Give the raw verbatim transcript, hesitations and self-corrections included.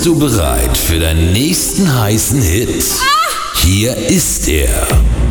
Bist du bereit für deinen nächsten heißen Hit? Hier ist er.